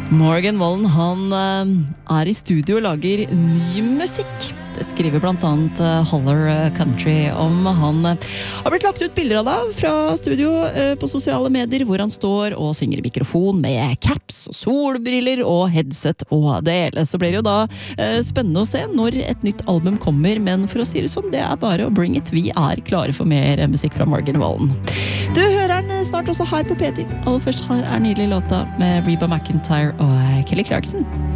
Morgan Wallen, han I studio og lager ny musikk. Det skriver blant annet Holler Country om. Han har blitt lagt ut bilder av deg fra studio på sosiale medier, hvor han står og synger i mikrofon med caps og solbriller og headset og det hele. Så blir det jo da spennende å se når et nytt album kommer, men for å si det sånn, det bare å bring it. Vi klare for mer musikk fra Morgan Wallen. Du hører den snart også her på P10. Aller først her nydelig låta med Reba McEntire og Kelly Clarkson.